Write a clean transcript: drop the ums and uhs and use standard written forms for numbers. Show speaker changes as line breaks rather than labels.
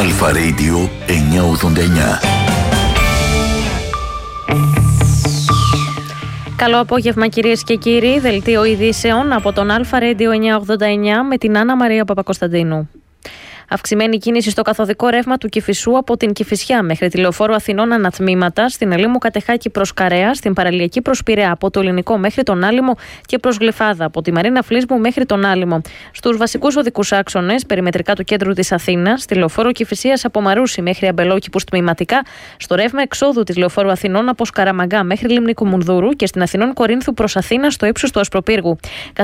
Αλφα Radio 989.
Καλό απόγευμα κυρίες και κύριοι, δελτίο ειδήσεων από τον Αλφα Radio 989 με την Άννα Μαρία Παπακοσταντίνου. Αυξημένη κίνηση στο καθοδικό ρεύμα του Κηφισού από την Κηφισιά μέχρι τη Λεωφόρο Αθηνών ανατμήματα, στην Ελίμου Κατεχάκη προς Καρέα, στην Παραλιακή προς Πειραιά από το Ελληνικό μέχρι τον Άλυμο και προς Γλυφάδα, από τη Μαρίνα Φλίσμου μέχρι τον Άλυμο. Στους βασικούς οδικούς άξονες, περιμετρικά του κέντρου της Αθήνας, στη Λεωφόρο Κηφισίας από Μαρούσι μέχρι Αμπελόκηπους τμηματικά, στο ρεύμα εξόδου της Λεωφόρου Αθηνών από Σκαραμαγκά μέχρι Λιμνικού Μουνδούρου και στην Αθηνών Κορίνθου προς Αθήνα στο ύψος του Ασπροπύργου.